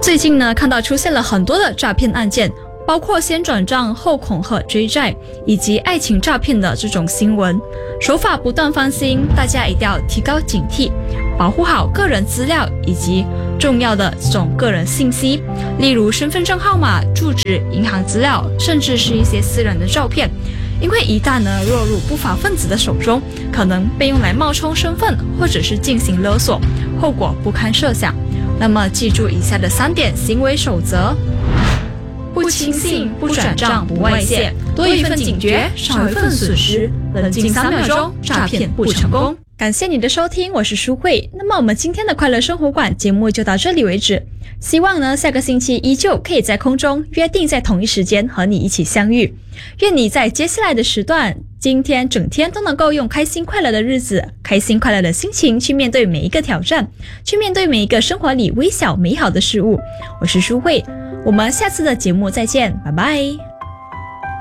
最近呢，看到出现了很多的诈骗案件，包括先转账后恐吓追债，以及爱情诈骗的这种新闻，手法不断翻新，大家一定要提高警惕，保护好个人资料以及重要的这种个人信息，例如身份证号码、住址、银行资料，甚至是一些私人的照片。因为一旦呢落入不法分子的手中，可能被用来冒充身份，或者是进行勒索，后果不堪设想。那么记住以下的3点行为守则：不轻信、不转账、不外泄，多一份警觉，少一份损失，冷静3秒钟，诈骗不成功。感谢你的收听，我是舒慧。那么我们今天的快乐生活馆节目就到这里为止，希望呢下个星期依旧可以在空中约定在同一时间和你一起相遇。愿你在接下来的时段，今天整天都能够用开心快乐的日子，开心快乐的心情去面对每一个挑战，去面对每一个生活里微小美好的事物。我是舒慧，我们下次的节目再见，拜拜。